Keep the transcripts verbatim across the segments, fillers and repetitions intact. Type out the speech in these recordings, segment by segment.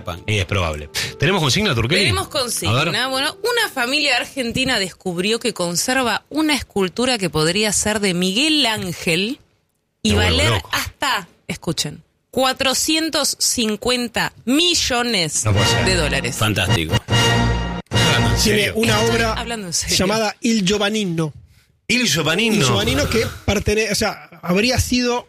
Y es probable. ¿Tenemos consigna, Turquelli? Tenemos consigna. Bueno, una familia argentina descubrió que conserva una escultura que podría ser de Miguel Ángel y Me valer vuelvo loco. hasta, escuchen, cuatrocientos cincuenta millones No puede ser. de dólares. Fantástico. ¿En Tiene serio? una Estoy obra hablando en serio. llamada Il Giovannino. Il Giovannino. Il Giovannino que pertenece, o sea, habría sido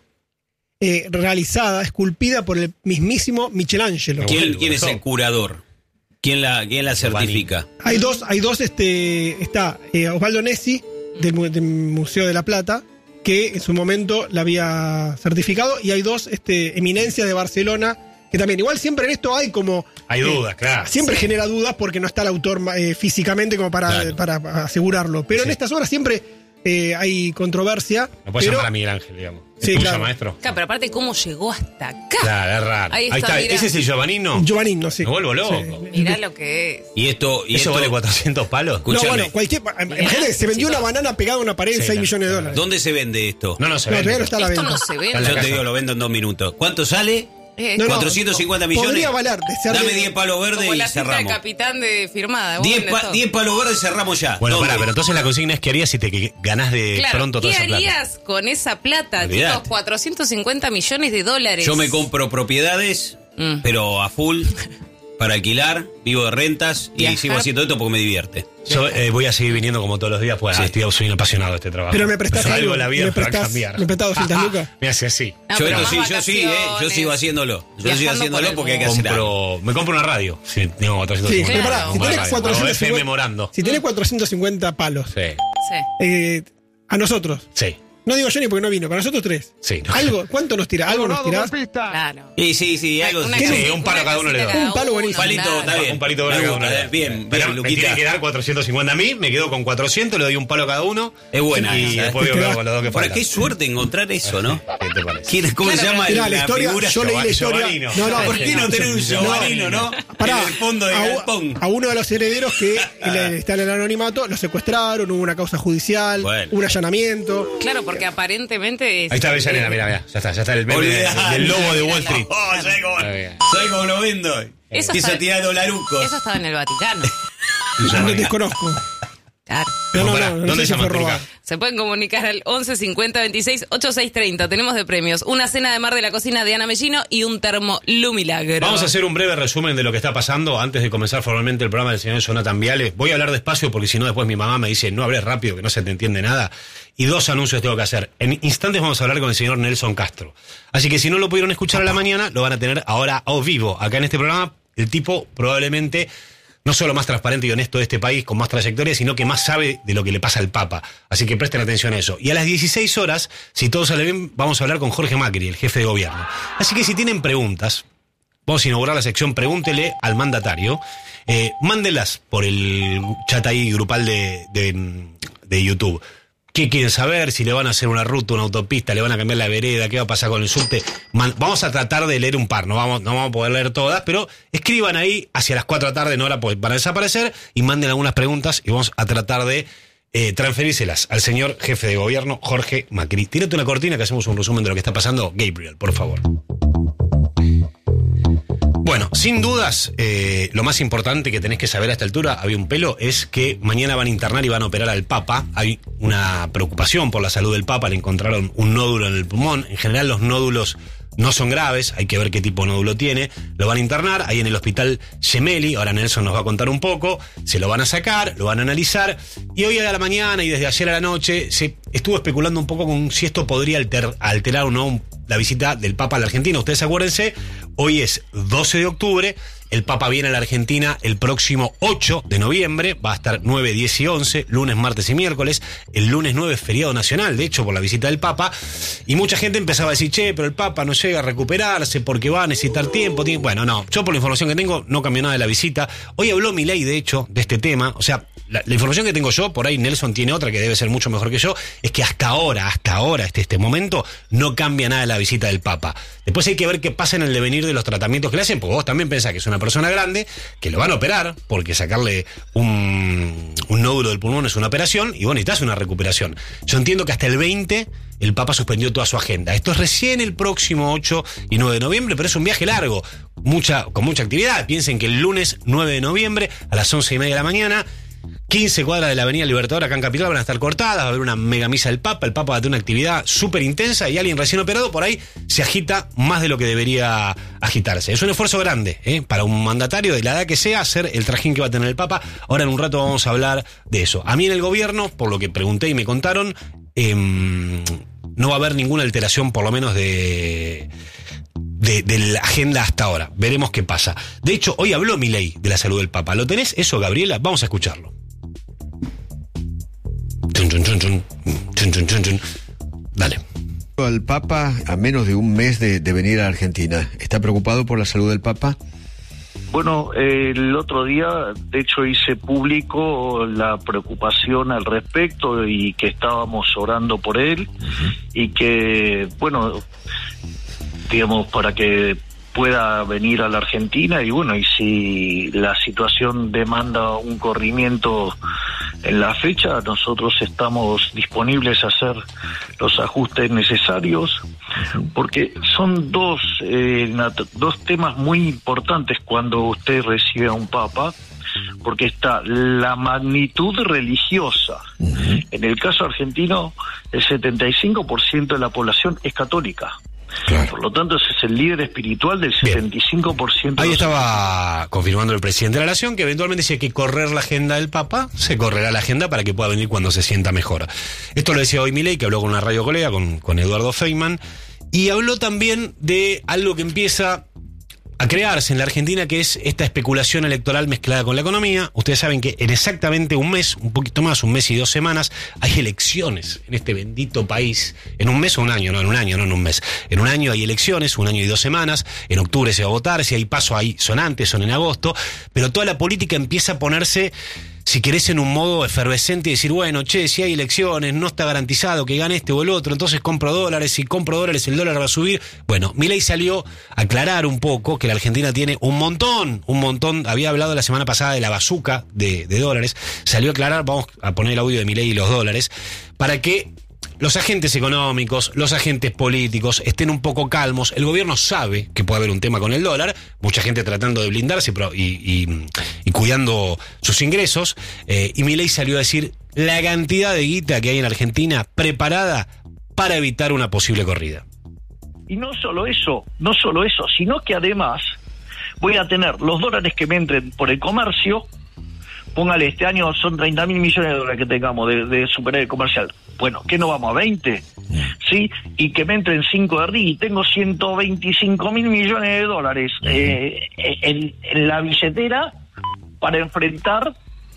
eh, realizada, esculpida por el mismísimo Michelangelo. ¿Quién? ¿Quién, quién es el curador? ¿Quién la, quién la certifica? Hay dos, hay dos, este, está eh, Osvaldo Nessi del, mu- del Museo de la Plata, que en su momento la había certificado, y hay dos este, eminencias de Barcelona, que también, igual siempre en esto hay como... Hay dudas, claro. Siempre genera dudas porque no está el autor eh, físicamente como para, Claro. para asegurarlo. Pero Sí. en estas obras siempre eh, hay controversia. No puedes pero, llamar a Miguel Ángel, digamos. ¿Es Sí, tuya, claro. maestro? Claro, pero aparte, ¿cómo llegó hasta acá? Claro, es raro. Ahí está, mirá. ¿Ese es el Giovannino? Giovannino, sí. Me vuelvo loco. Sí. Mirá lo que es. Y esto, y ¿Eso esto vale cuatrocientos palos? No, Escúchame. bueno, cualquier. Imagínate que se vendió chicos. una banana pegada a una pared en Sí, seis no, millones de no, dólares. ¿Dónde se vende esto? No, no se No, ve. todavía no está a la Esto venta. no se ve. Está en la Yo te casa. digo, lo vendo en dos minutos. ¿Cuánto sale? Eh, No, no, cuatrocientos cincuenta millones. Podría valer de ser Dame de- diez palos verdes como y la cinta de cerramos. capitán de firmada. vos diez vendés pa- todo. diez palos verdes y cerramos ya. Bueno, ¿Dónde? pará, pero entonces la consigna es ¿qué harías si te que- ganás de Claro, pronto toda ¿qué esa plata? harías con esa plata, Olvidate. chicos? cuatrocientos cincuenta millones de dólares. Yo me compro propiedades, Mm. pero a full, para alquilar, vivo de rentas y Viajar. sigo haciendo esto porque me divierte. Yo eh, voy a seguir viniendo como todos los días, pues Sí. ah, estoy, soy un apasionado de este trabajo. Pero me prestás Algo algo. en la vida me para prestás, cambiar. me prestás doscientas lucas. Me hace así. No, yo pero esto más sí, yo sí, eh, yo vacaciones, sigo haciéndolo. Yo sigo viajando haciéndolo por porque hay el que hacer algo. Compro, me compro una radio. Si tengo cuatrocientos Sí, cincuenta. pero pará, Claro. si tenés Hago cuatrocientos F M cincuenta memorando. si tenés cuatrocientos cincuenta palos, Sí, Sí. eh, a nosotros, sí, no digo Johnny porque no vino, para nosotros tres, sí. no. algo, ¿cuánto nos tirás? ¿Algo nos tirás? Claro. Sí, sí, sí, algo Una sí. casita- Sí, un palo una cada uno le casita doy. cada Un palo uno, buenísimo. Palito, claro. está bien. Un palito verde Me cada uno. gusta, le doy. bien, Pero bien, me tiene Luquita. que dar cuatrocientos cincuenta a mí, me quedo con cuatrocientos, le doy un palo a cada uno. Es buena Y esa, ¿eh? después Te veo queda- con los dos que Para faltan. qué suerte encontrar eso, ¿no? ¿Qué te parece? ¿Quién- ¿Cómo se Claro, llama Mirá, la, la historia, figura? yo leí la historia. Giovannino. No, no, ¿Por qué no tener un Giovannino, no? Pará, En el fondo de a, galpón. a uno de los herederos que le- está en el anonimato, lo secuestraron, hubo una causa judicial, Bueno. un allanamiento. Claro, porque aparentemente... es- Ahí está Avellaneda, mira, mira. Ya está, ya está el meme del, Olvidate. del lobo de Wall Street. Oh, ¿sabes cómo, Está bien. ¿sabes cómo lo vendo? Eso Quiso está- tirar dolarucos. Eso estaba en el Vaticano. No desconozco. Claro. No, no, Pará, no, no ¿dónde sé si llaman, fue robado. Turca? Se pueden comunicar al once cincuenta veintiséis ochenta y seis treinta. Tenemos de premios una cena de mar de la cocina de Ana Mellino y un termo Lumilagro. Vamos a hacer un breve resumen de lo que está pasando antes de comenzar formalmente el programa del señor Jonathan Viale. Voy a hablar despacio porque si no después mi mamá me dice no hables rápido que no se te entiende nada. Y dos anuncios tengo que hacer. En instantes vamos a hablar con el señor Nelson Castro. Así que si no lo pudieron escuchar a la mañana, lo van a tener ahora a vivo acá en este programa. El tipo probablemente no solo más transparente y honesto de este país, con más trayectoria, sino que más sabe de lo que le pasa al Papa. Así que presten atención a eso. Y a las dieciséis horas, si todo sale bien, vamos a hablar con Jorge Macri, el jefe de gobierno. Así que si tienen preguntas, vamos a inaugurar la sección Pregúntele al mandatario. Eh, mándenlas por el chat ahí grupal de, de, de YouTube. ¿Qué quieren saber? Si le van a hacer una ruta, una autopista, le van a cambiar la vereda, qué va a pasar con el subte. Man, vamos a tratar de leer un par, no vamos, no vamos a poder leer todas, pero escriban ahí hacia las cuatro de la tarde, no hora pues van a desaparecer, y manden algunas preguntas y vamos a tratar de eh, transferírselas al señor jefe de gobierno, Jorge Macri. Tírate una cortina que hacemos un resumen de lo que está pasando. Gabriel, por favor. Bueno, sin dudas, eh, lo más importante que tenés que saber a esta altura, había un pelo, es que mañana van a internar y van a operar al Papa. Hay una preocupación por la salud del Papa, le encontraron un nódulo en el pulmón. En general los nódulos no son graves, hay que ver qué tipo de nódulo tiene. Lo van a internar ahí en el hospital Gemelli, ahora Nelson nos va a contar un poco. Se lo van a sacar, lo van a analizar. Y hoy a la mañana y desde ayer a la noche se estuvo especulando un poco con si esto podría alter, alterar o no la visita del Papa a la Argentina. Ustedes acuérdense, hoy es doce de octubre, el Papa viene a la Argentina el próximo ocho de noviembre, va a estar nueve, diez y once, lunes, martes y miércoles. El lunes nueve es feriado nacional, de hecho, por la visita del Papa. Y mucha gente empezaba a decir, che, pero el Papa no llega a recuperarse porque va a necesitar tiempo. tiempo. Bueno, no, yo por la información que tengo no cambió nada de la visita. Hoy habló Milei, de hecho, de este tema. O sea, la, la información que tengo yo, por ahí Nelson tiene otra que debe ser mucho mejor que yo, es que hasta ahora, hasta ahora, este, este momento, no cambia nada de la visita del Papa. Después hay que ver qué pasa en el devenir de los tratamientos que le hacen, porque vos también pensás que es una persona grande, que lo van a operar, porque sacarle un, un nódulo del pulmón es una operación, y bueno, y te hace una recuperación. Yo entiendo que hasta el veinte el Papa suspendió toda su agenda. Esto es recién el próximo ocho y nueve de noviembre, pero es un viaje largo, mucha, con mucha actividad. Piensen que el lunes nueve de noviembre, a las once y media de la mañana, quince cuadras de la Avenida Libertador acá en Capital van a estar cortadas, va a haber una mega misa del Papa, el Papa va a tener una actividad súper intensa y alguien recién operado por ahí se agita más de lo que debería agitarse. Es un esfuerzo grande, ¿eh? Para un mandatario de la edad que sea hacer el trajín que va a tener el Papa. Ahora en un rato vamos a hablar de eso. A mí en el gobierno, por lo que pregunté y me contaron, eh, no va a haber ninguna alteración por lo menos de... De, de la agenda hasta ahora. Veremos qué pasa. De hecho, hoy habló Milei de la salud del Papa. ¿Lo tenés eso, Gabriela? Vamos a escucharlo. Chun, chun, chun, chun. Chun, chun, chun, chun. Dale. Al Papa a menos de un mes de, de venir a Argentina. ¿Está preocupado por la salud del Papa? Bueno, eh, el otro día, de hecho, hice público la preocupación al respecto y que estábamos orando por él uh-huh. y que, bueno, digamos, para que pueda venir a la Argentina y bueno, y si la situación demanda un corrimiento en la fecha, nosotros estamos disponibles a hacer los ajustes necesarios, porque son dos eh, nat- dos temas muy importantes cuando usted recibe a un papa, porque está la magnitud religiosa. Uh-huh. En el caso argentino, el setenta y cinco por ciento de la población es católica. Claro. Por lo tanto, ese es el líder espiritual del setenta y cinco por ciento. Ahí estaba confirmando el presidente de la Nación que eventualmente si hay que correr la agenda del Papa, se correrá la agenda para que pueda venir cuando se sienta mejor. Esto lo decía hoy Milei, que habló con una radio colega, con, con Eduardo Feynman, y habló también de algo que empieza a crearse en la Argentina, que es esta especulación electoral mezclada con la economía. Ustedes saben que en exactamente un mes, un poquito más, un mes y dos semanas, hay elecciones en este bendito país. En un mes o un año, no, en un año, no en un mes. En un año hay elecciones, un año y dos semanas. En octubre se va a votar, si hay paso ahí, son antes, son en agosto. Pero toda la política empieza a ponerse, si querés, en un modo efervescente y decir, bueno, che, si hay elecciones, no está garantizado que gane este o el otro, entonces compro dólares, si compro dólares el dólar va a subir. Bueno, Milei salió a aclarar un poco que la Argentina tiene un montón, un montón, había hablado la semana pasada de la bazuca de, de dólares, salió a aclarar, vamos a poner el audio de Milei y los dólares, para que los agentes económicos, los agentes políticos estén un poco calmos. El gobierno sabe que puede haber un tema con el dólar, mucha gente tratando de blindarse y, y, y cuidando sus ingresos, eh, y Milei salió a decir la cantidad de guita que hay en Argentina preparada para evitar una posible corrida. Y no solo eso, no solo eso, sino que además voy a tener los dólares que me entren por el comercio. Póngale, este año son treinta mil millones de dólares que tengamos de, de superávit comercial. Bueno, ¿qué no vamos a veinte? ¿Sí? Y que me entren cinco de R I, y tengo ciento veinticinco mil millones de dólares eh, en, en la billetera para enfrentar,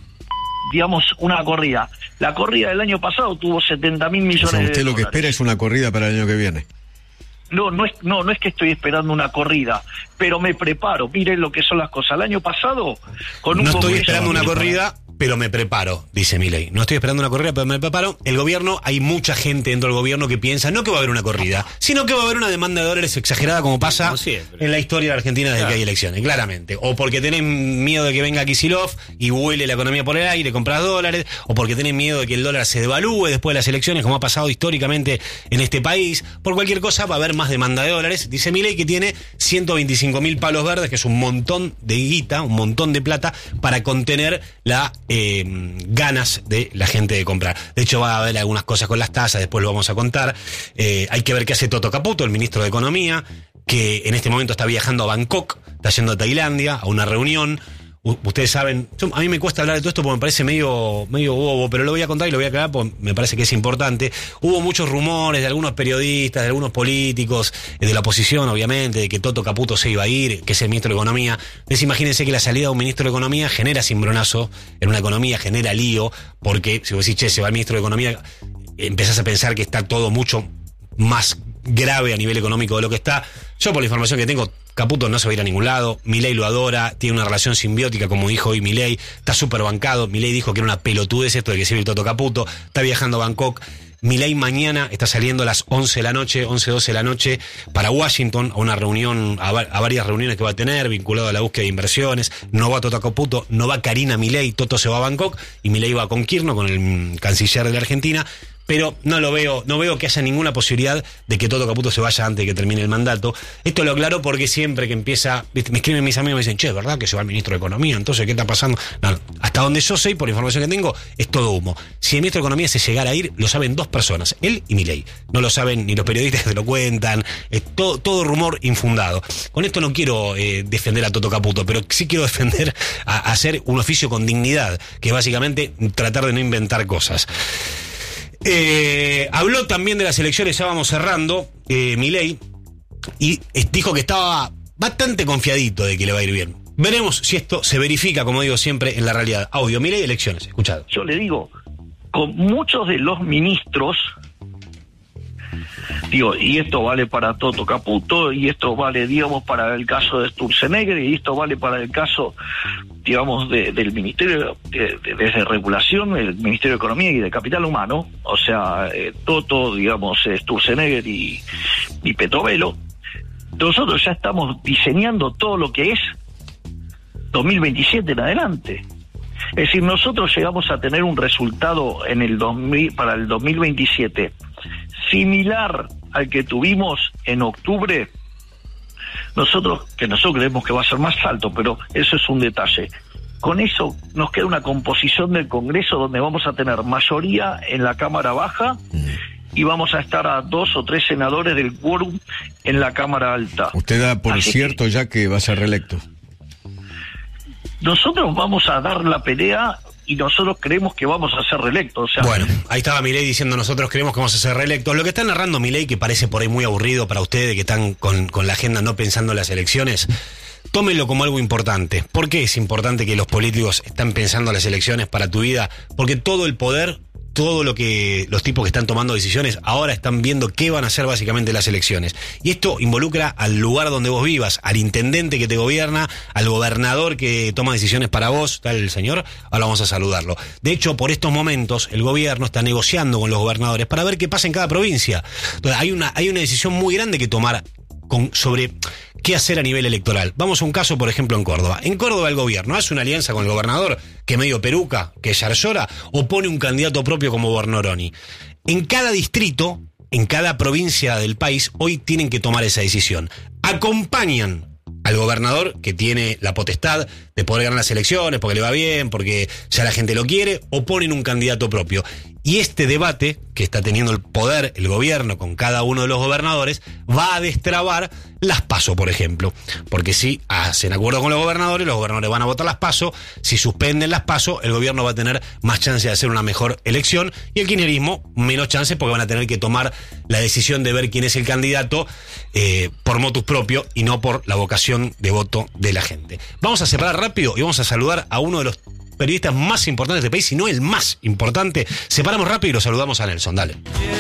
digamos, una corrida. La corrida del año pasado tuvo setenta mil millones de dólares. O sea, usted lo que espera es una corrida para el año que viene. No, no es, no, no es que estoy esperando una corrida, pero me preparo. Miren lo que son las cosas. El año pasado, con un No estoy congreso, esperando una corrida, pero me preparo, dice Milei. No estoy esperando una corrida, pero me preparo. El gobierno, hay mucha gente dentro del gobierno que piensa no que va a haber una corrida, sino que va a haber una demanda de dólares exagerada como pasa como en la historia de Argentina desde claro. que hay elecciones, claramente. O porque tienen miedo de que venga Kicillof y vuele la economía por el aire, compras dólares, o porque tienen miedo de que el dólar se devalúe después de las elecciones, como ha pasado históricamente en este país. Por cualquier cosa va a haber más demanda de dólares. Dice Milei que tiene ciento veinticinco mil palos verdes, que es un montón de guita, un montón de plata, para contener la eh, ganas de la gente de comprar. De hecho, va a haber algunas cosas con las tasas, después lo vamos a contar. Eh, hay que ver qué hace Toto Caputo, el ministro de Economía, que en este momento está viajando a Bangkok, está yendo a Tailandia, a una reunión. U- ustedes saben, yo, a mí me cuesta hablar de todo esto porque me parece medio, medio bobo, pero lo voy a contar y lo voy a aclarar porque me parece que es importante. Hubo muchos rumores de algunos periodistas, de algunos políticos, de la oposición, obviamente, de que Toto Caputo se iba a ir, que es el ministro de Economía. Entonces, imagínense que la salida de un ministro de Economía genera cimbronazo en una economía, genera lío, porque si vos decís, che, se va el ministro de Economía, empezás a pensar que está todo mucho más grave a nivel económico de lo que está. Yo, por la información que tengo, Caputo no se va a ir a ningún lado. Milei lo adora, tiene una relación simbiótica, como dijo hoy Milei, está súper bancado. Milei dijo que era una pelotudez esto de que se iba el Toto Caputo, está viajando a Bangkok. Milei mañana está saliendo a las once de la noche, once, doce de la noche, para Washington, a una reunión, a, va- a varias reuniones que va a tener, vinculado a la búsqueda de inversiones. No va Toto Caputo, no va Karina Milei, Toto se va a Bangkok, y Milei va con Kirchner, con el mm, canciller de la Argentina. Pero no lo veo, no veo que haya ninguna posibilidad de que Toto Caputo se vaya antes de que termine el mandato. Esto lo aclaro porque siempre que empieza, ¿viste? Me escriben mis amigos y me dicen, che, ¿verdad que se va el ministro de Economía? Entonces, ¿qué está pasando? No, hasta donde yo sé, por información que tengo, es todo humo. Si el ministro de Economía se llegara a ir, lo saben dos personas, él y Milei. No lo saben ni los periodistas que te lo cuentan, es todo, todo rumor infundado. Con esto no quiero eh, defender a Toto Caputo, pero sí quiero defender a, a hacer un oficio con dignidad, que es básicamente tratar de no inventar cosas. Eh, habló también de las elecciones, ya vamos cerrando, eh, Milei, y dijo que estaba bastante confiadito de que le va a ir bien. Veremos si esto se verifica, como digo siempre, en la realidad. Audio, Milei, elecciones, escuchado. Yo le digo, con muchos de los ministros, digo, y esto vale para Toto Caputo, y esto vale, digamos, para el caso de Sturzenegger, y esto vale para el caso, digamos, de, del Ministerio de, de, de Regulación, el Ministerio de Economía y de Capital Humano, o sea, eh, Toto, digamos, eh, Sturzenegger y, y Petovelo. Nosotros ya estamos diseñando todo lo que es dos mil veintisiete en adelante. Es decir, nosotros llegamos a tener un resultado en el dos mil, para el dos mil veintisiete similar al que tuvimos en octubre. Nosotros, que nosotros creemos que va a ser más alto, pero eso es un detalle. Con eso nos queda una composición del Congreso donde vamos a tener mayoría en la Cámara Baja y vamos a estar a dos o tres senadores del quórum en la Cámara Alta. Usted da por Así cierto que ya que va a ser reelecto. nosotros vamos a dar la pelea y nosotros creemos que vamos a ser reelectos. O sea, Bueno, ahí estaba Milei diciendo nosotros creemos que vamos a ser reelectos. Lo que está narrando Milei, que parece por ahí muy aburrido para ustedes que están con, con la agenda no pensando en las elecciones, tómenlo como algo importante. ¿Por qué es importante que los políticos están pensando en las elecciones para tu vida? Porque todo el poder, todo lo que los tipos que están tomando decisiones ahora están viendo qué van a hacer básicamente las elecciones. Y esto involucra al lugar donde vos vivas, al intendente que te gobierna, al gobernador que toma decisiones para vos, tal el señor, ahora vamos a saludarlo. De hecho, por estos momentos, el gobierno está negociando con los gobernadores para ver qué pasa en cada provincia. Entonces, hay una, hay una decisión muy grande que tomar con, sobre qué hacer a nivel electoral. Vamos a un caso, por ejemplo, en Córdoba. En Córdoba el gobierno hace una alianza con el gobernador, que medio peruca, que es Yarlora, o pone un candidato propio como Bornoroni. En cada distrito, en cada provincia del país, hoy tienen que tomar esa decisión. Acompañan al gobernador, que tiene la potestad de poder ganar las elecciones, porque le va bien, porque ya la gente lo quiere, o ponen un candidato propio. Y este debate que está teniendo el poder, el gobierno, con cada uno de los gobernadores, va a destrabar las PASO, por ejemplo. Porque si hacen acuerdo con los gobernadores, los gobernadores van a votar las PASO. Si suspenden las PASO, el gobierno va a tener más chance de hacer una mejor elección. Y el kirchnerismo, menos chance, porque van a tener que tomar la decisión de ver quién es el candidato eh, por motus propio y no por la vocación de voto de la gente. Vamos a cerrar rápido y vamos a saludar a uno de los periodistas más importantes del país, si no el más importante. Separamos rápido y lo saludamos a Nelson, dale.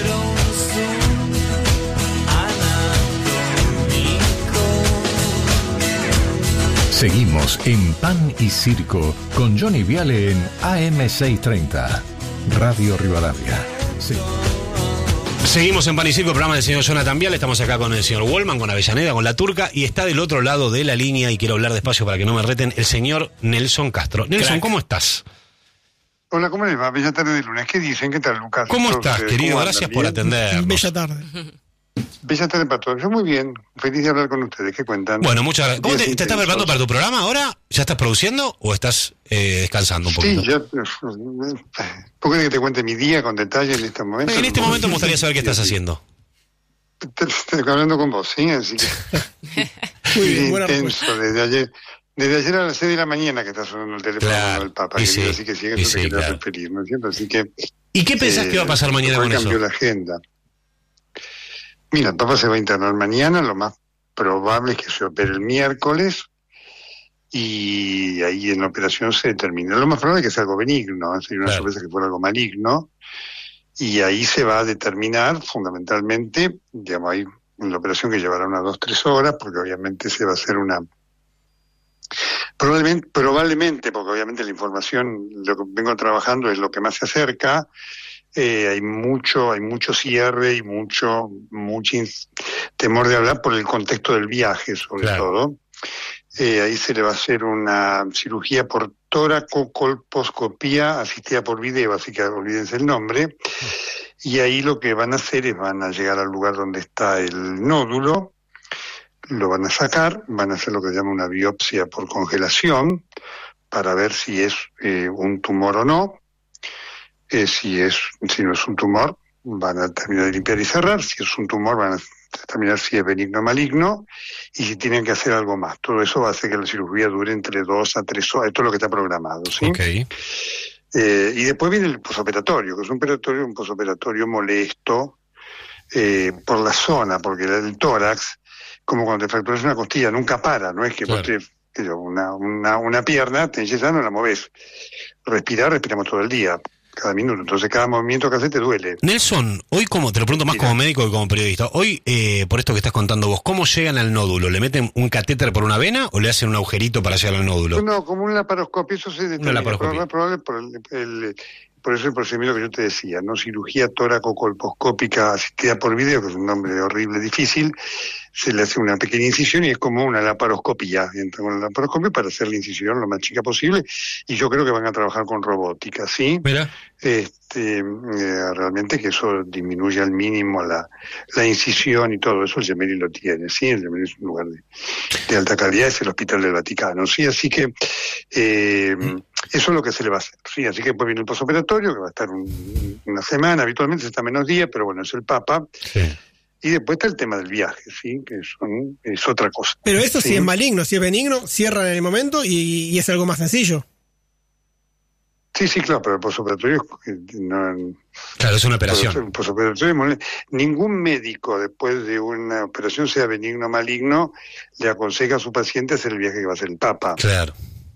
Seguimos en Pan y Circo con Johnny Viale en A M seiscientos treinta, Radio Rivadavia. Sí. Seguimos en Pan y Circo, el programa del señor Jonathan Viale. Estamos acá con el señor Wallman, con Avellaneda, con La Turca, y está del otro lado de la línea, y quiero hablar despacio para que no me reten, el señor Nelson Castro. Nelson, Crack. ¿cómo estás? Hola, ¿cómo les va? Bella tarde de lunes. ¿Qué dicen? ¿Qué tal, Lucas? ¿Cómo ¿Todos estás, ustedes? querido? ¿Cómo Gracias andan? por ¿Bien? atendernos. Bella tarde. Bella tarde para todos. Yo muy bien. Feliz de hablar con ustedes. ¿Qué cuentan? Bueno, muchas gracias. ¿Cómo te, Días te estás intensos. preparando para tu programa ahora? ¿Ya estás produciendo o estás eh, descansando un poquito? Sí, yo... ¿Por qué que te cuente mi día con detalle en este momento? En este momento me gustaría saber qué estás haciendo. Estoy hablando con vos, ¿sí? Así que... Muy bien, Sí, buena intenso. respuesta. Desde ayer... Desde ayer a las seis de la mañana que está sonando el teléfono Claro, del Papa, y querido, sí, así que si y eso sí, te quería claro. referir, ¿no es cierto? Así que... ¿Y qué pensás eh, que va a pasar mañana con hoy eso? cambió la agenda. Mira, el Papa se va a internar mañana, lo más probable es que se opere el miércoles y ahí en la operación se determina. Lo más probable es que sea algo benigno, ¿eh? Sería una Claro. sorpresa que fuera algo maligno, y ahí se va a determinar fundamentalmente, digamos, ahí en la operación que llevará unas dos, tres horas, porque obviamente se va a hacer una... Probablemente, probablemente, porque obviamente la información, lo que vengo trabajando es lo que más se acerca, eh, hay mucho, hay mucho cierre y mucho, mucho ins- temor de hablar por el contexto del viaje, sobre Claro. todo. Eh, ahí se le va a hacer una cirugía por toracocolposcopía asistida por video, así que olvídense el nombre. Y ahí lo que van a hacer es van a llegar al lugar donde está el nódulo, lo van a sacar, van a hacer lo que se llama una biopsia por congelación para ver si es eh, un tumor o no. Eh, si es, si no es un tumor, van a terminar de limpiar y cerrar. Si es un tumor, van a determinar si es benigno o maligno y si tienen que hacer algo más. Todo eso va a hacer que la cirugía dure entre dos a tres horas. Esto es lo que está programado, ¿sí? Ok. Eh, y después viene el posoperatorio, que es un operatorio, un posoperatorio molesto eh, por la zona, porque el, el tórax, como cuando te fracturas una costilla, nunca para, no es que Claro. vos te, que yo, una, una, una pierna, te enyesas, no la movés. Respirar, respiramos todo el día, cada minuto, entonces cada movimiento que haces te duele. Nelson, hoy como, te lo pregunto más Mira. como médico que como periodista, hoy, eh, por esto que estás contando vos, ¿cómo llegan al nódulo? ¿Le meten un catéter por una vena o le hacen un agujerito para llegar al nódulo? No, como un laparoscopio, eso se determina. laparoscopia. Probable, probable por, el, el- por eso el procedimiento que yo te decía, ¿no? Cirugía toracocolposcópica asistida por video, que es un nombre horrible, difícil, se le hace una pequeña incisión y es como una laparoscopia. Entra con la laparoscopia para hacer la incisión lo más chica posible y yo creo que van a trabajar con robótica, ¿sí? Mira. Este, eh, realmente que eso disminuye al mínimo la, la incisión y todo eso, el Gemelli lo tiene, ¿sí? El Gemelli es un lugar de, de alta calidad, es el Hospital del Vaticano, ¿sí? Así que eh, eso es lo que se le va a hacer, ¿sí? Así que después viene el posoperatorio, que va a estar un- una semana, habitualmente se está menos días, pero bueno, es el Papa. Sí. Y después está el tema del viaje, ¿sí? Que son, es otra cosa. Pero eso sí ¿sí? es maligno, si es benigno, cierran en el momento y, y es algo más sencillo. Sí, sí, claro, pero el posoperatorio es- no, Claro, es una operación. El posoperatorio es mole- Ningún médico, después de una operación, sea benigno o maligno, le aconseja a su paciente hacer el viaje que va a hacer el Papa. Claro.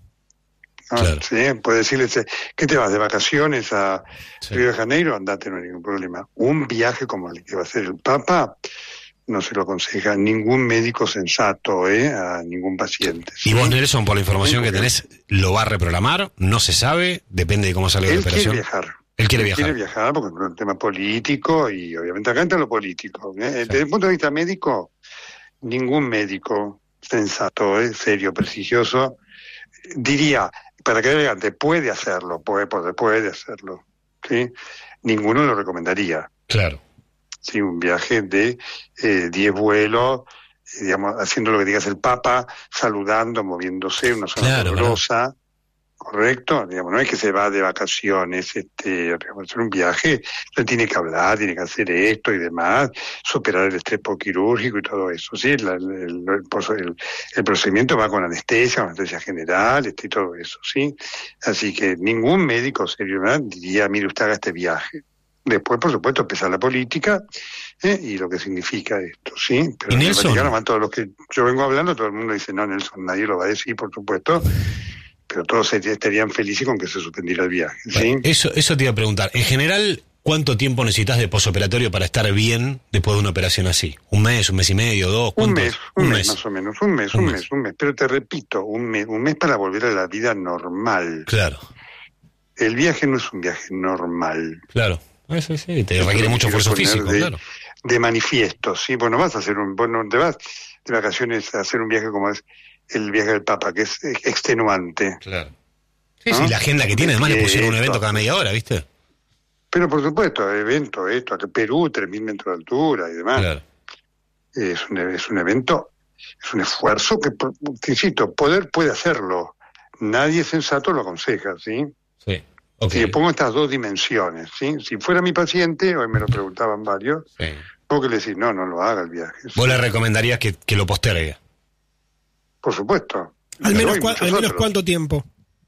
¿no? claro. ¿Sí? Puede decirle, ¿qué te vas de vacaciones a Sí. Río de Janeiro? Andate, no hay ningún problema. Un viaje como el que va a hacer el Papa, no se lo aconseja ningún médico sensato, ¿eh? A ningún paciente. Y ¿sí? vos, Nelson, por la información Sí, que porque- tenés, ¿lo va a reprogramar? ¿No se sabe? Depende de cómo salga la Él quiere operación. viajar. Él quiere viajar. Quiere viajar porque es un tema político y obviamente acá entra lo político. ¿eh? Sí. Desde el punto de vista médico, ningún médico sensato, ¿eh? serio, prestigioso, diría, para que elegante, puede hacerlo, puede, puede, puede hacerlo. ¿sí? Ninguno lo recomendaría. Claro. ¿sí? Un viaje de eh, diez vuelos, eh, digamos, haciendo lo que digas el Papa, saludando, moviéndose, una zona Claro, dolorosa. Correcto, digamos, no es que se va de vacaciones, este, digamos, hacer un viaje, él tiene que hablar, tiene que hacer esto y demás, superar el estrés postquirúrgico y todo eso, sí, el, el, el, el- el procedimiento va con anestesia, con anestesia general, este, y todo eso, sí, así que ningún médico serio, ¿verdad? Diría, mire, usted haga este viaje. Después, por supuesto, empieza la política ¿eh? y lo que significa esto, ¿sí? Pero ¿Y en el Nelson? Vaticano van todos los que yo vengo hablando, todo el mundo dice, no, Nelson, nadie lo va a decir, por supuesto, pero todos estarían felices con que se suspendiera el viaje, ¿sí? Bueno, eso, eso te iba a preguntar. En general, ¿cuánto tiempo necesitas de posoperatorio para estar bien después de una operación así? ¿Un mes, un mes y medio, dos? Un ¿Cuánto? mes, un, mes, más o menos, un mes, un, mes. un mes. Pero te repito, un mes, un mes para volver a la vida normal. Claro, El viaje no es un viaje normal. claro. Eso sí, te Eso requiere lo mucho quiero esfuerzo poner físico, de, claro. de manifiesto, ¿sí? Bueno, vas a hacer un, bueno, te vas de vacaciones a hacer un viaje como es el viaje del Papa, que es extenuante. Claro. Sí, ¿no? sí, la agenda que tiene, además le pusieron un Esto. evento cada media hora, ¿viste? Pero por supuesto, evento, esto, acá Perú, tres mil metros de altura y demás. Claro. Es un, es un evento, es un esfuerzo que, por- te insisto, poder puede hacerlo. Nadie sensato lo aconseja, ¿sí? Sí. Ok. Si le pongo estas dos dimensiones, ¿sí? Si fuera mi paciente, hoy me lo preguntaban varios, Sí. tengo que le decir, no, no lo haga el viaje. Vos le recomendarías que, que lo postergue. Por supuesto. Al Pero menos, hay cua- muchos al menos otros. cuánto tiempo.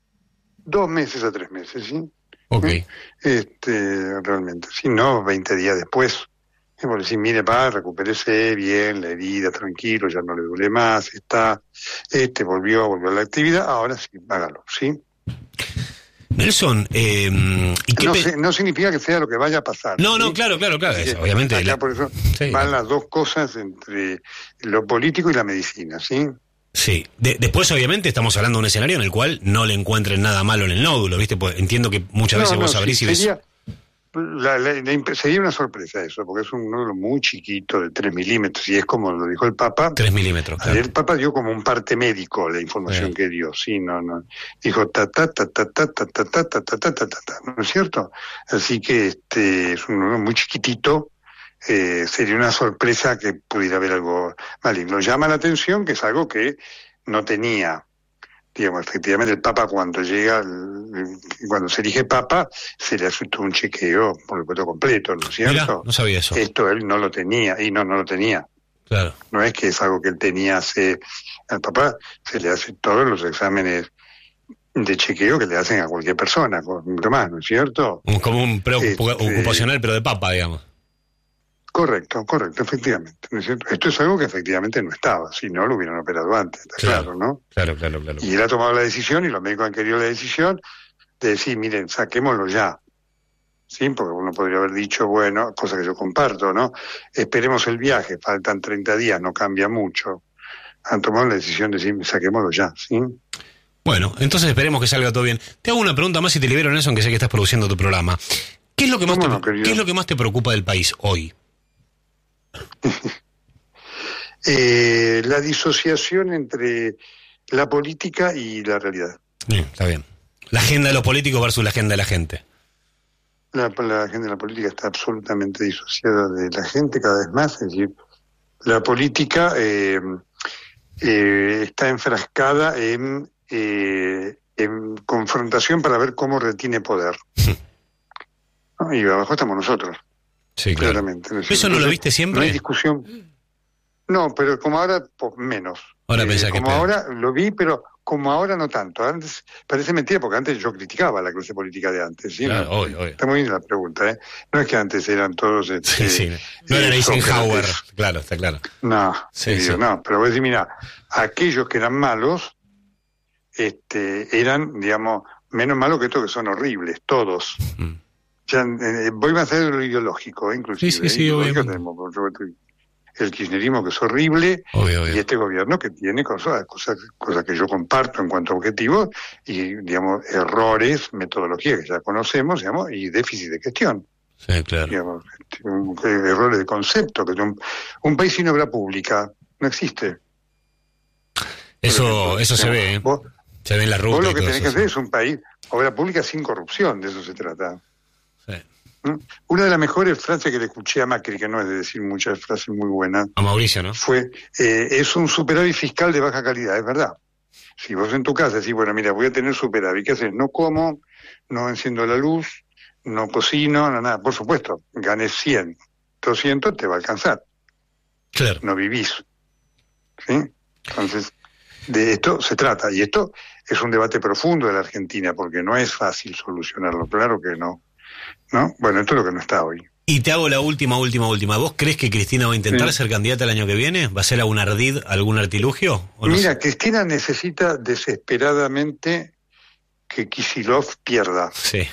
Dos meses a tres meses, ¿sí? Ok. ¿Eh? Este, realmente. Si no, veinte días después. Es por decir, mire, pa, recupérese bien, la herida, tranquilo, ya no le duele más, está, este, volvió, volvió a la actividad, ahora sí, hágalo, ¿sí? Nelson, eh, ¿y qué No, pe- se- no significa que sea lo que vaya a pasar. No, no, ¿sí? claro, claro, claro. Así eso, que obviamente. acá la- por eso Sí, van la- las dos cosas entre lo político y la medicina, ¿sí? Sí. De- después, obviamente, estamos hablando de un escenario en el cual no le encuentren nada malo en el nódulo, ¿viste? Pues entiendo que muchas veces No, vos no, abrís sí, y ves. sería, la, la, la, sería una sorpresa eso, porque es un nódulo muy chiquito, de tres milímetros, y es como lo dijo el Papa. tres milímetros, claro. El Papa dio como un parte médico la información sí. que dio, sí, no, no. Dijo ta ta ta ta ta ta ta ta ta ta ta ta ta, ¿no es cierto? Así que este es un nódulo muy chiquitito. Eh, sería una sorpresa que pudiera haber algo maligno. Llama la atención que es algo que no tenía. Digamos, efectivamente el Papa cuando llega, cuando se elige Papa, se le hace todo un chequeo por el puesto completo, ¿no es cierto? Mirá, no sabía eso. Esto él no lo tenía, y no, no lo tenía. Claro. No es que es algo que él tenía hace, al Papa se le hace todos los exámenes de chequeo que le hacen a cualquier persona, mucho más, ¿no es cierto? Como un preocupacional, este, pero de Papa, digamos. Correcto, correcto, efectivamente. ¿No es cierto? Esto es algo que efectivamente no estaba, si no lo hubieran operado antes, está claro, claro, ¿no? Claro, claro, claro. Y él ha tomado la decisión, y los médicos han querido la decisión, de decir, miren, saquémoslo ya. Sí, porque uno podría haber dicho, bueno, cosa que yo comparto, ¿no? Esperemos el viaje, faltan treinta días, no cambia mucho. Han tomado la decisión de decir, saquémoslo ya, ¿sí? Bueno, entonces esperemos que salga todo bien. Te hago una pregunta más y te libero, Nelson, que sé que estás produciendo tu programa. ¿Qué es lo que más, te, no, ¿qué es lo que más te preocupa del país hoy? eh, la disociación entre la política y la realidad. Bien, está bien. La agenda de los políticos versus la agenda de la gente. La, la agenda de la política está absolutamente disociada de la gente cada vez más. Es decir, la política eh, eh, está enfrascada en, eh, en confrontación para ver cómo retiene poder. ¿No? Y abajo estamos nosotros. Sí, claro. Claramente. ¿No? ¿Eso no lo viste siempre? No hay discusión. No, pero como ahora, pues menos. Ahora eh, pensás como que ahora lo vi, pero como ahora no tanto. Antes parece mentira, porque antes yo criticaba a la clase política de antes. ¿Sí? Claro, no, obvio, obvio. Está muy bien la pregunta, ¿eh? No es que antes eran todos... Este, sí, sí. No era Eisenhower, claro, está claro. No, sí, sí, sí. no, pero voy a decir, mira, aquellos que eran malos, este, eran, digamos, menos malos que estos que son horribles, todos. Mm. Ya, eh, voy a hacer lo ideológico, ¿eh? Inclusive. Sí, sí, sí, ¿eh? obvio. Tenemos el kirchnerismo, que es horrible, obvio, obvio. Y este gobierno que tiene cosas, cosas, cosas que yo comparto en cuanto a objetivos y, digamos, errores, metodología que ya conocemos, digamos, y déficit de gestión. Sí, claro. Digamos, este, un, errores de concepto, que un, un país sin obra pública no existe. Eso, ejemplo, eso se ve, ¿eh? Vos, se ve en la ruta. Vos lo que tenés eso, que sí. hacer es un país, obra pública sin corrupción, de eso se trata. Sí. Una de las mejores frases que le escuché a Macri, que no es de decir muchas frases muy buenas, a Mauricio, ¿no? Fue, eh, es un superávit fiscal de baja calidad, es verdad. Si vos en tu casa decís, bueno, mira, voy a tener superávit, ¿qué haces? No como, no enciendo la luz, no cocino, no nada. Por supuesto, ganes cien, doscientos, te va a alcanzar. Claro. No vivís. ¿Sí? Entonces, de esto se trata. Y esto es un debate profundo de la Argentina, porque no es fácil solucionarlo, claro que no. ¿No? Bueno, esto es lo que no está hoy. Y te hago la última, última, última. ¿Vos crees que Cristina va a intentar sí. ser candidata el año que viene? ¿Va a ser algún ardid, algún artilugio? ¿O no Mira, sé? Cristina necesita desesperadamente que Kicillof pierda. Sí.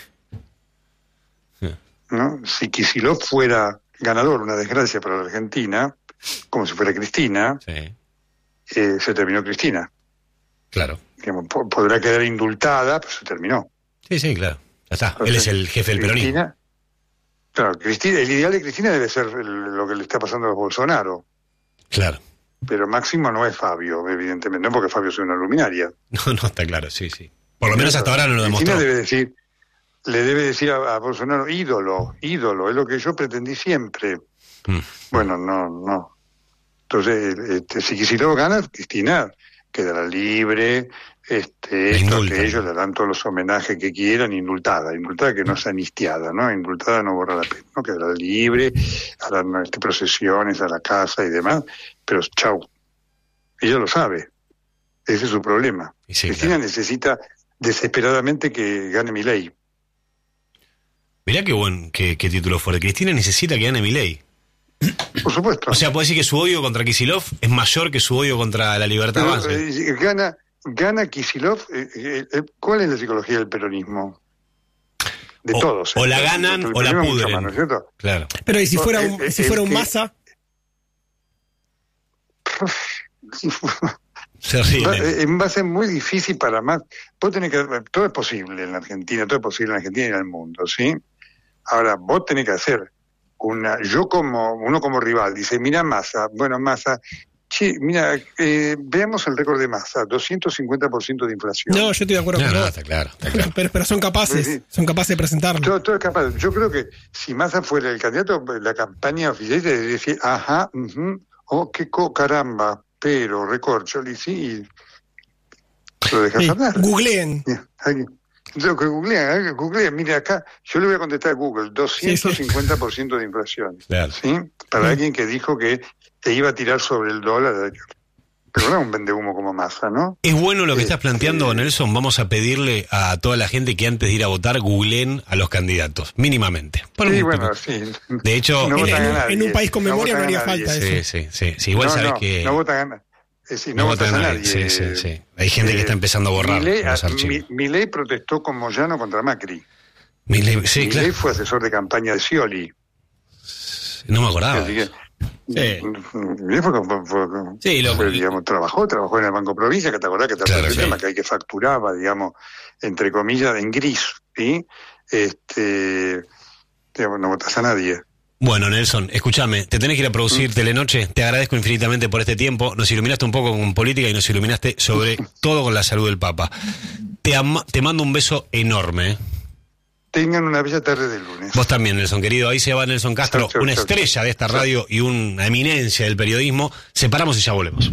sí. ¿No? Si Kicillof fuera ganador, una desgracia para la Argentina, como si fuera Cristina, sí. eh, se terminó Cristina. Claro. Digamos, po- podrá quedar indultada, pero se terminó. Sí, sí, claro. Ya está. Entonces, Él es el jefe del peronismo. Cristina, claro, Cristina, el ideal de Cristina debe ser el- lo que le está pasando a Bolsonaro. Claro. Pero Máximo no es Fabio, evidentemente, no porque Fabio sea una luminaria. No, no, está claro, sí, sí. Por lo menos hasta ahora no lo Cristina demostró. debe decir, le debe decir a, a Bolsonaro, ídolo, ídolo, es lo que yo pretendí siempre. Mm. Bueno, no, no. Entonces, este, si Kicillof gana, Cristina quedará libre, este, esto, Indulta. que ellos le dan todos los homenajes que quieran, indultada, indultada que no es anistiada, ¿no? Indultada no borra la pena, ¿no? Quedará libre, harán este, procesiones a la casa y demás, pero chau. Ella lo sabe. Ese es su problema. Y sí, Cristina claro. necesita desesperadamente que gane Milei. Mirá qué buen qué, qué título fuerte. Cristina necesita que gane Milei. Por supuesto. O sea, puede decir que su odio contra Kicillof es mayor que su odio contra la Libertad Pero, Avanza. eh, gana, gana Kicillof. Eh, eh, eh, ¿Cuál es la psicología del peronismo? De O- todos. o eh. la ganan El o la peronismo mucho pudren. más, ¿no es cierto? Claro. Pero ¿y si No, fuera eh, un, eh, si fuera el un que- Massa? Se ríe. Va, eh, va a ser muy difícil para más. Vos tenés que, todo es posible en la Argentina, todo es posible en la Argentina y en el mundo, ¿sí? Ahora, vos tenés que hacer una, yo como, uno como rival, dice, mira Massa, bueno Massa, che, mira, eh, veamos el récord de Massa, doscientos cincuenta por ciento de inflación. No, yo estoy de acuerdo No, con no, vos. está claro, está claro. Pero, pero son capaces, Sí, sí. son capaces de presentarlo. Todo, todo es capaz. Yo creo que si Massa fuera el candidato, la campaña oficial te decía, ajá, uh-huh, oh, qué co, caramba, pero, recorcholi, sí, y lo dejas Sí, hablar. googleen. Aquí. Lo que googlean, ¿eh? Googlean, mire acá, yo le voy a contestar a Google, doscientos cincuenta por ciento de inflación. Claro. ¿Sí? Para Sí. alguien que dijo que te iba a tirar sobre el dólar. Pero no es un vendehumo como Massa, ¿no? Es bueno lo que Eh, estás planteando, eh, Nelson. Vamos a pedirle a toda la gente que antes de ir a votar googleen a los candidatos, mínimamente. Para Sí, un bueno, poco. sí. De hecho, No en- votan en, a nadie. en un país con No memoria no, votan a haría nadie. falta sí, eso. sí, sí, sí. Igual no, sabes no, que no votan a nadie. Es decir, no, no votas votan a a nadie. nadie. Sí, sí, eh, sí. Hay gente que está empezando a borrar Milei, los ah, archivos. Mi- Milei protestó con Moyano contra Macri. Milei- sí, Milei claro. fue asesor de campaña de Scioli. No me acordaba. Así de que, eso. Sí. Milei fue, fue- fue- Sí, lo- fue, digamos, trabajó, trabajó en el Banco Provincia, que te acordás que te Claro, el sí. tema, que hay que facturaba, digamos, entre comillas, en gris, ¿sí? Este, digamos, no votas a nadie. Bueno, Nelson, escúchame, te tenés que ir a producir Telenoche. Te agradezco infinitamente por este tiempo. Nos iluminaste un poco con política y nos iluminaste sobre todo con la salud del Papa. Te, ama- te mando un beso enorme. ¿eh? Tengan una bella tarde de lunes. Vos también, Nelson, querido. Ahí se va Nelson Castro, Chau, chau, una chau, estrella chau. de esta radio y una eminencia del periodismo. Separamos y ya volvemos.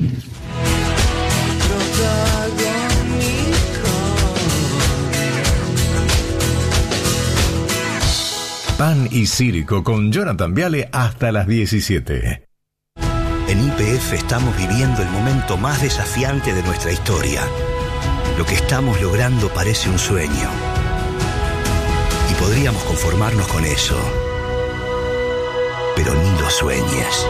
Pan y Circo con Jonathan Viale hasta las diecisiete. En Y P F estamos viviendo el momento más desafiante de nuestra historia. Lo que estamos logrando parece un sueño. Y podríamos conformarnos con eso. Pero ni lo sueñes.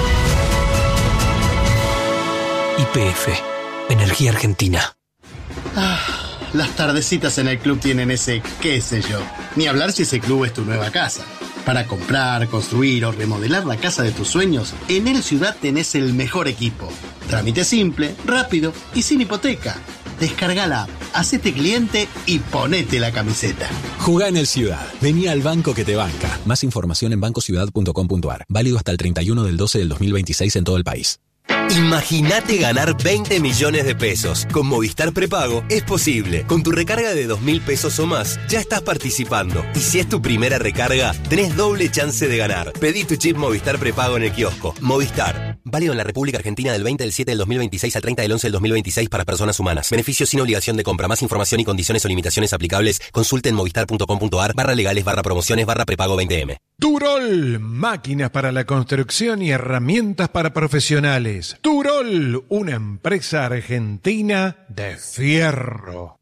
Y P F, Energía Argentina. Ah, las tardecitas en el club tienen ese qué sé yo. Ni hablar si ese club es tu nueva casa. Para comprar, construir o remodelar la casa de tus sueños, en El Ciudad tenés el mejor equipo. Trámite simple, rápido y sin hipoteca. Descarga la app, hacete cliente y ponete la camiseta. Jugá en El Ciudad. Vení al banco que te banca. Más información en banco ciudad punto com punto a r. Válido hasta el treinta y uno del doce del dos mil veintiséis en todo el país. Imagínate ganar veinte millones de pesos. Con Movistar Prepago es posible. Con tu recarga de dos mil pesos o más, ya estás participando. Y si es tu primera recarga, tenés doble chance de ganar. Pedí tu chip Movistar Prepago en el kiosco. Movistar. Válido en la República Argentina del veinte del siete del dos mil veintiséis al treinta del once del dos mil veintiséis para personas humanas. Beneficios sin obligación de compra. Más información y condiciones o limitaciones aplicables. Consulte en movistar punto com punto a r barra legales barra promociones barra prepago veinte eme. Turol, máquinas para la construcción y herramientas para profesionales. Turol, una empresa argentina de fierro.